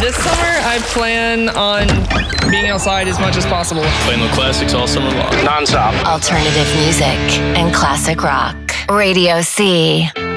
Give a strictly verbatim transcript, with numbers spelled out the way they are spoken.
This summer, I plan on being outside as much as possible. Playing the classics all summer long. Non-stop. Alternative music and classic rock. Radio C.